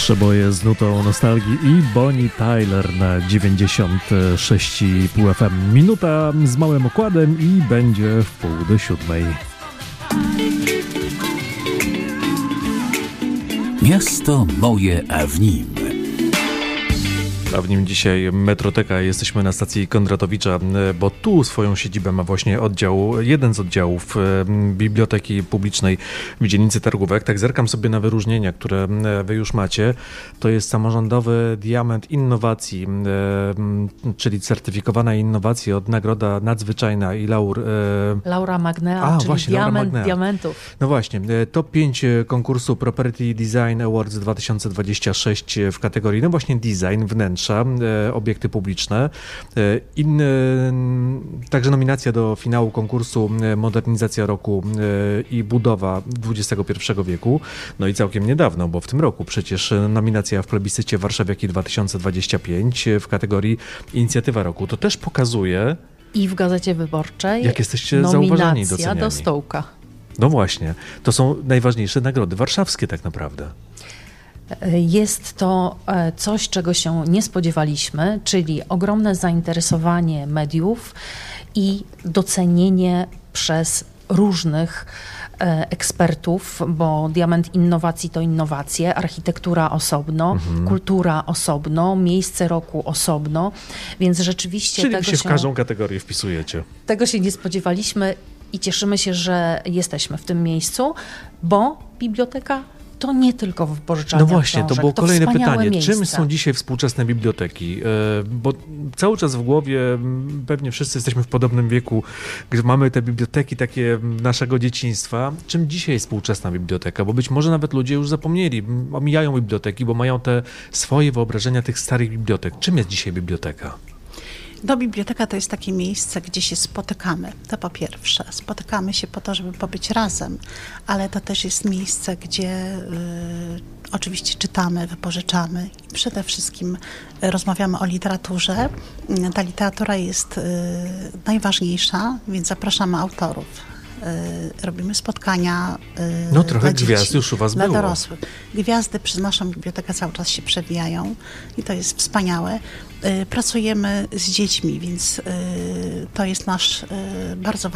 Przeboje z nutą nostalgii i Bonnie Tyler na 96,5 FM. Minuta z małym okładem i będzie w 6:30. Miasto moje, a w nim. A w nim dzisiaj Metroteka. Jesteśmy na stacji Kondratowicza, bo tu swoją siedzibę ma właśnie jeden z oddziałów Biblioteki Publicznej w dzielnicy Targówek. Tak zerkam sobie na wyróżnienia, które wy już macie. To jest samorządowy diament innowacji, czyli certyfikowana innowacja od Nagroda Nadzwyczajna i Laura Magnea, czyli właśnie, diament diamentów. No właśnie, top 5 konkursu Property Design Awards 2026 w kategorii, no właśnie design, wnętrza, obiekty publiczne. Także nominacja do finału konkursu Modernizacja roku i budowa XXI wieku. No i całkiem niedawno, bo w tym roku przecież nominacja w plebiscycie Warszawiaki 2025 w kategorii Inicjatywa roku. To też pokazuje... I w Gazecie Wyborczej jak jesteście zauważani i doceniani. Nominacja do stołka. No właśnie. To są najważniejsze nagrody warszawskie tak naprawdę. Jest to coś, czego się nie spodziewaliśmy, czyli ogromne zainteresowanie mediów i docenienie przez różnych ekspertów, bo diament innowacji to innowacje, architektura osobno, kultura osobno, miejsce roku osobno, więc rzeczywiście... Czyli się w każdą kategorię wpisujecie. Tego się nie spodziewaliśmy i cieszymy się, że jesteśmy w tym miejscu, bo biblioteka to nie tylko wypożyczalnia No właśnie, książek, to było kolejne pytanie. miejsce. Czym są dzisiaj współczesne biblioteki? Bo cały czas w głowie, pewnie wszyscy jesteśmy w podobnym wieku, gdzie mamy te biblioteki takie naszego dzieciństwa. Czym dzisiaj jest współczesna biblioteka? Bo być może nawet ludzie już zapomnieli, omijają biblioteki, bo mają te swoje wyobrażenia tych starych bibliotek. Czym jest dzisiaj biblioteka? No, biblioteka to jest takie miejsce, gdzie się spotykamy. To po pierwsze. Spotykamy się po to, żeby pobyć razem, ale to też jest miejsce, gdzie oczywiście czytamy, wypożyczamy i przede wszystkim rozmawiamy o literaturze. Ta literatura jest najważniejsza, więc zapraszamy autorów. Robimy spotkania no trochę dla dzieci, gwiazd już u was dla było. dorosłych. Gwiazdy przez naszą bibliotekę cały czas się przewijają i to jest wspaniałe. Pracujemy z dziećmi, więc to jest bardzo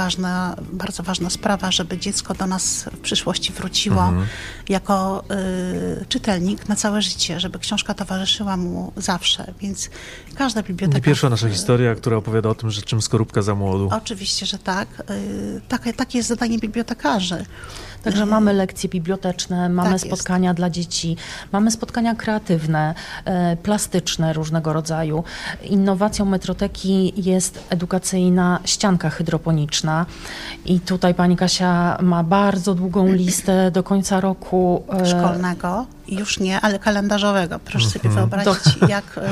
ważna sprawa, żeby dziecko do nas w przyszłości wróciło jako czytelnik na całe życie, żeby książka towarzyszyła mu zawsze, więc każda biblioteka... Nie pierwsza nasza historia, która opowiada o tym, że czym skorupka za młodu. Oczywiście, że tak. Takie jest zadanie bibliotekarzy. Także mamy lekcje biblioteczne, mamy tak spotkania dla dzieci, mamy spotkania kreatywne, plastyczne różnego rodzaju. Innowacją Metroteki jest edukacyjna ścianka hydroponiczna i tutaj pani Kasia ma bardzo długą listę do końca roku. Szkolnego. Już nie, ale kalendarzowego. Proszę sobie wyobrazić, jak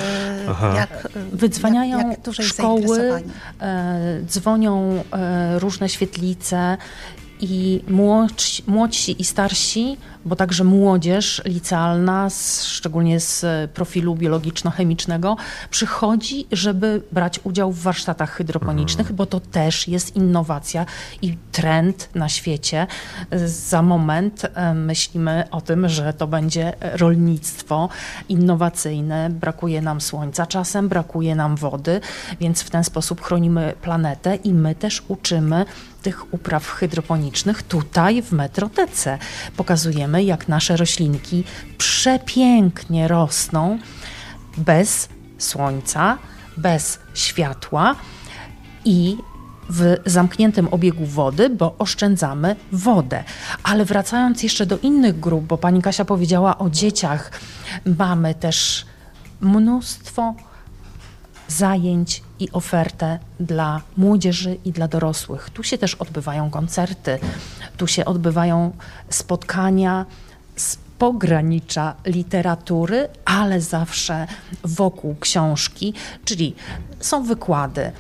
wydzwaniają jak duże szkoły, dzwonią różne świetlice i młodsi i starsi, bo także młodzież licealna, szczególnie z profilu biologiczno-chemicznego, przychodzi, żeby brać udział w warsztatach hydroponicznych, bo to też jest innowacja i trend na świecie. Za moment myślimy o tym, że to będzie rolnictwo innowacyjne. Brakuje nam słońca czasem, brakuje nam wody, więc w ten sposób chronimy planetę i my też uczymy tych upraw hydroponicznych tutaj w Metrotece. Pokazujemy, jak nasze roślinki przepięknie rosną bez słońca, bez światła i w zamkniętym obiegu wody, bo oszczędzamy wodę. Ale wracając jeszcze do innych grup, bo pani Kasia powiedziała o dzieciach, mamy też mnóstwo zajęć i ofertę dla młodzieży i dla dorosłych. Tu się też odbywają koncerty, tu się odbywają spotkania z pogranicza literatury, ale zawsze wokół książki, czyli są wykłady,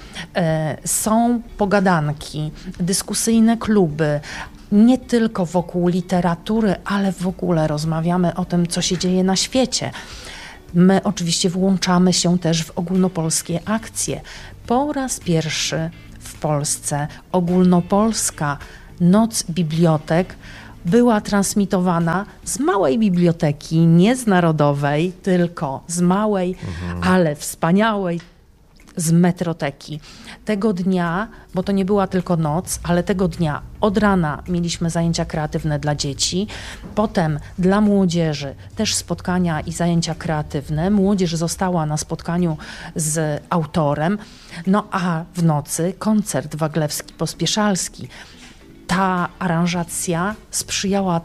są pogadanki, dyskusyjne kluby, nie tylko wokół literatury, ale w ogóle rozmawiamy o tym, co się dzieje na świecie. My oczywiście włączamy się też w ogólnopolskie akcje. Po raz pierwszy w Polsce ogólnopolska Noc Bibliotek była transmitowana z małej biblioteki, nie z narodowej, tylko z małej, ale wspaniałej, z metroteki. Tego dnia, bo to nie była tylko noc, ale tego dnia od rana mieliśmy zajęcia kreatywne dla dzieci, potem dla młodzieży też spotkania i zajęcia kreatywne. Młodzież została na spotkaniu z autorem, no a w nocy koncert Waglewski-Pospieszalski. Ta aranżacja sprzyjała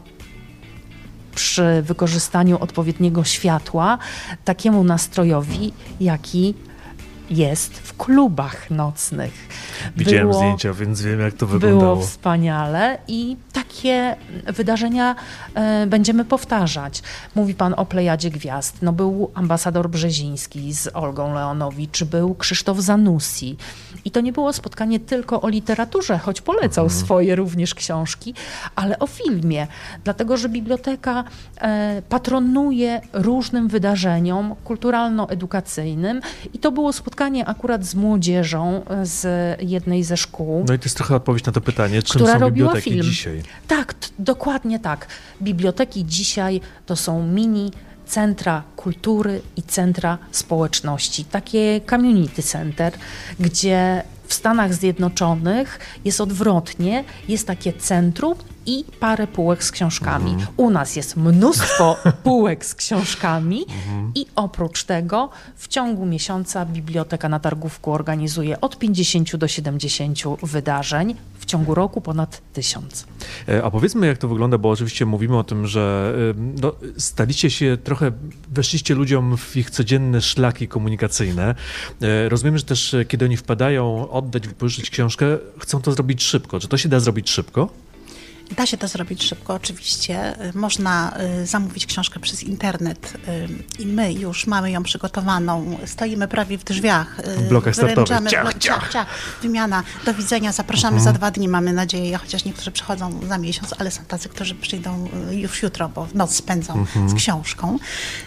przy wykorzystaniu odpowiedniego światła takiemu nastrojowi, jaki jest w klubach nocnych. Widziałem zdjęcia, więc wiem, jak to wyglądało. Było wspaniale i takie wydarzenia będziemy powtarzać. Mówi pan o plejadzie gwiazd. No, był ambasador Brzeziński z Olgą Leonowicz, był Krzysztof Zanussi. I to nie było spotkanie tylko o literaturze, choć polecał swoje również książki, ale o filmie. Dlatego, że biblioteka patronuje różnym wydarzeniom kulturalno-edukacyjnym i to było spotkanie akurat z młodzieżą z jednej ze szkół. No i to jest trochę odpowiedź na to pytanie, czym która są robiła biblioteki film. dzisiaj? Tak, dokładnie tak. Biblioteki dzisiaj to są mini centra kultury i centra społeczności. Takie community center, gdzie w Stanach Zjednoczonych jest odwrotnie, jest takie centrum i parę półek z książkami. U nas jest mnóstwo półek z książkami i oprócz tego w ciągu miesiąca Biblioteka na Targówku organizuje od 50 do 70 wydarzeń, w ciągu roku ponad 1000. A powiedzmy, jak to wygląda, bo oczywiście mówimy o tym, że no, staliście się trochę, weszliście ludziom w ich codzienne szlaki komunikacyjne. Rozumiem, że też kiedy oni wpadają oddać, wypożyczyć książkę, chcą to zrobić szybko. Czy to się da zrobić szybko? Da się to zrobić szybko, oczywiście. Można zamówić książkę przez internet i my już mamy ją przygotowaną. Stoimy prawie w drzwiach. W blokach startowych. Ciach. Wymiana. Do widzenia. Zapraszamy za 2 dni, mamy nadzieję, chociaż niektórzy przychodzą za miesiąc, ale są tacy, którzy przyjdą już jutro, bo noc spędzą z książką.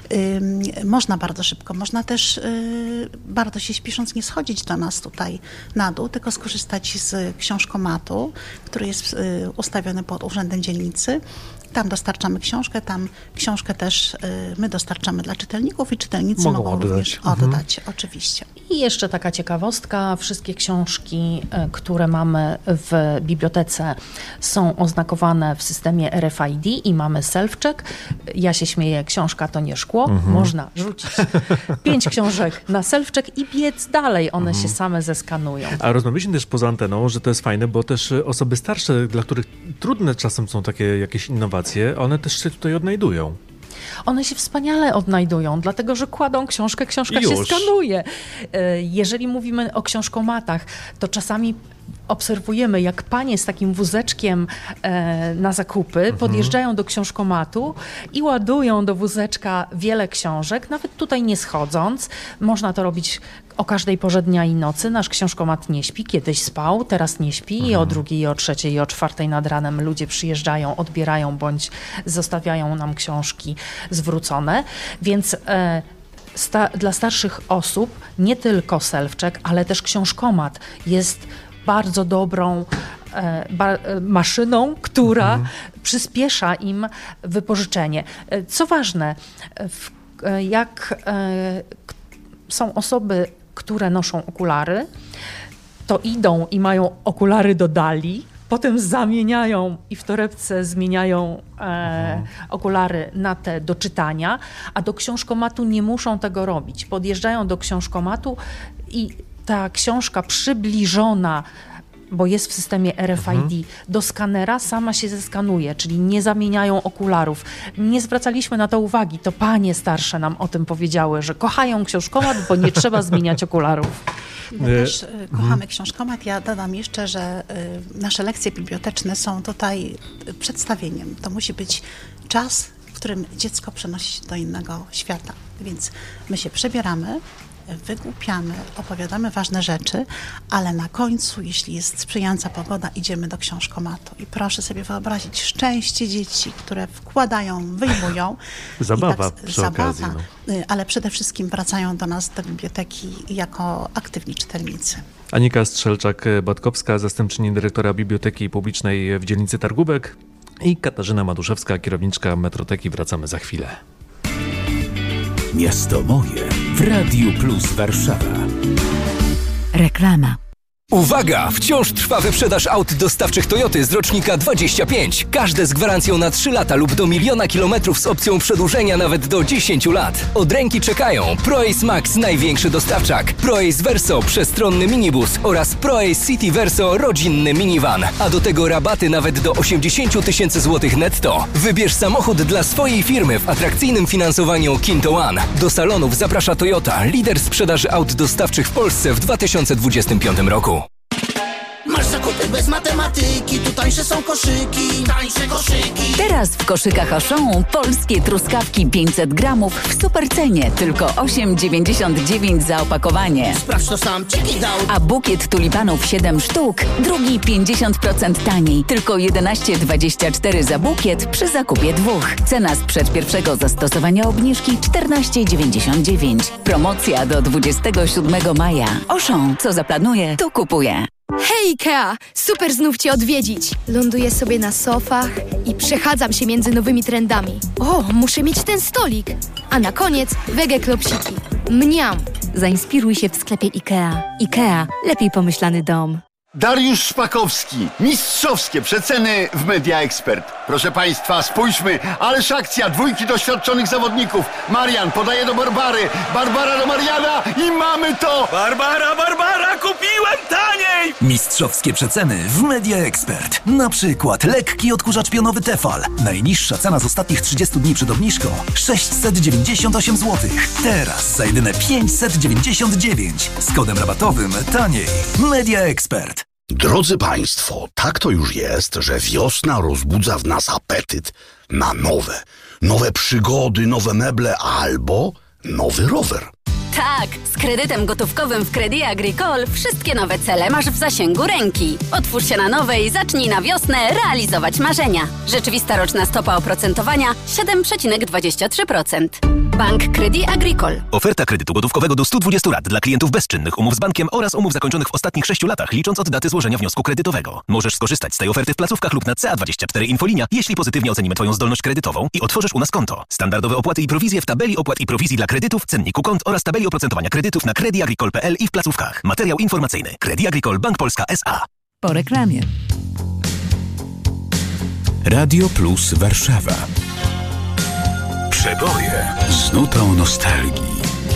Można bardzo szybko. Można też bardzo się śpiesząc nie schodzić do nas tutaj na dół, tylko skorzystać z książkomatu, który jest ustawiony pod Urzędem Dzielnicy. Tam dostarczamy książkę, tam książkę też my dostarczamy dla czytelników i czytelnicy mogą również oddać, oczywiście. I jeszcze taka ciekawostka, wszystkie książki, które mamy w bibliotece są oznakowane w systemie RFID i mamy self-check. Ja się śmieję, książka to nie szkło, można rzucić 5 książek na self-check i biec dalej, one się same zeskanują. A rozmawialiśmy też poza anteną, że to jest fajne, bo też osoby starsze, dla których trudne czasem są takie jakieś innowacje, one też się tutaj odnajdują. One się wspaniale odnajdują, dlatego że kładą książkę, książka się skanuje. Jeżeli mówimy o książkomatach, to czasami obserwujemy, jak panie z takim wózeczkiem na zakupy podjeżdżają do książkomatu i ładują do wózeczka wiele książek, nawet tutaj nie schodząc. Można to robić o każdej porze dnia i nocy. Nasz książkomat nie śpi, kiedyś spał, teraz nie śpi i o 2, i o 3, i o 4 nad ranem ludzie przyjeżdżają, odbierają bądź zostawiają nam książki zwrócone. Więc dla starszych osób nie tylko self-check, ale też książkomat jest bardzo dobrą maszyną, która przyspiesza im wypożyczenie. Co ważne, jak są osoby, które noszą okulary, to idą i mają okulary do dali, potem zamieniają i w torebce zmieniają okulary na te do czytania, a do książkomatu nie muszą tego robić. Podjeżdżają do książkomatu i ta książka przybliżona, bo jest w systemie RFID, do skanera sama się zeskanuje, czyli nie zamieniają okularów. Nie zwracaliśmy na to uwagi, to panie starsze nam o tym powiedziały, że kochają książkomat, bo nie trzeba zmieniać okularów. My też kochamy książkomat. Ja dodam jeszcze, że nasze lekcje biblioteczne są tutaj przedstawieniem. To musi być czas, w którym dziecko przenosi się do innego świata. Więc my się przebieramy, wygłupiamy, opowiadamy ważne rzeczy, ale na końcu, jeśli jest sprzyjająca pogoda, idziemy do książkomatu. I proszę sobie wyobrazić szczęście dzieci, które wkładają, wyjmują. Zabawa przy okazji. No. Ale przede wszystkim wracają do nas, do biblioteki jako aktywni czytelnicy. Anika Strzelczak-Batkowska, zastępczyni dyrektora Biblioteki Publicznej w dzielnicy Targówek. i Katarzyna Maduszewska, kierowniczka Metroteki. Wracamy za chwilę. Miasto moje w Radiu Plus Warszawa. Reklama. Uwaga! Wciąż trwa wyprzedaż aut dostawczych Toyoty z rocznika 25. Każde z gwarancją na 3 lata lub do 1 000 000 kilometrów z opcją przedłużenia nawet do 10 lat. Od ręki czekają ProAce Max, największy dostawczak, ProAce Verso, przestronny minibus oraz ProAce City Verso, rodzinny minivan. A do tego rabaty nawet do 80 000 złotych netto. Wybierz samochód dla swojej firmy w atrakcyjnym finansowaniu Kinto One. Do salonów zaprasza Toyota, lider sprzedaży aut dostawczych w Polsce w 2025 roku. Masz zakupy bez matematyki, tu tańsze są koszyki, tańsze koszyki. Teraz w koszykach Auchan polskie truskawki 500 gramów w supercenie, tylko 8,99 za opakowanie. Sprawdź to sam, Ciki dał. A bukiet tulipanów 7 sztuk, drugi 50% taniej, tylko 11,24 za bukiet przy zakupie 2. Cena sprzed pierwszego zastosowania obniżki 14,99. Promocja do 27 maja. Auchan, co zaplanuje, to kupuje. Hej Ikea! Super znów Cię odwiedzić! Ląduję sobie na sofach i przechadzam się między nowymi trendami. O, muszę mieć ten stolik! A na koniec wege klopsiki. Mniam! Zainspiruj się w sklepie Ikea. Ikea. Lepiej pomyślany dom. Dariusz Szpakowski. Mistrzowskie przeceny w Media Expert. Proszę Państwa, spójrzmy. Ależ akcja, 2 doświadczonych zawodników. Marian podaje do Barbary. Barbara do Mariana i mamy to! Barbara, kupiłem taniej! Mistrzowskie przeceny w Media Expert. Na przykład lekki odkurzacz pionowy Tefal. Najniższa cena z ostatnich 30 dni przed obniżką 698 zł. Teraz za jedyne 599. Z kodem rabatowym taniej. Media Expert. Drodzy Państwo, tak to już jest, że wiosna rozbudza w nas apetyt na nowe przygody, nowe meble albo nowy rower. Tak, z kredytem gotówkowym w Crédit Agricole wszystkie nowe cele masz w zasięgu ręki. Otwórz się na nowe i zacznij na wiosnę realizować marzenia. Rzeczywista roczna stopa oprocentowania 7,23%. Bank Crédit Agricole. Oferta kredytu gotówkowego do 120 lat dla klientów bezczynnych, umów z bankiem oraz umów zakończonych w ostatnich 6 latach, licząc od daty złożenia wniosku kredytowego. Możesz skorzystać z tej oferty w placówkach lub na CA24 Infolinia, jeśli pozytywnie ocenimy Twoją zdolność kredytową i otworzysz u nas konto. Standardowe opłaty i prowizje w tabeli opłat i prowizji dla kredytów, cenniku kont oraz tabeli oprocentowania kredytów na creditagricole.pl i w placówkach. Materiał informacyjny. Crédit Agricole Bank Polska S.A. Po reklamie. Radio Plus Warszawa. Przeboje z nutą nostalgii.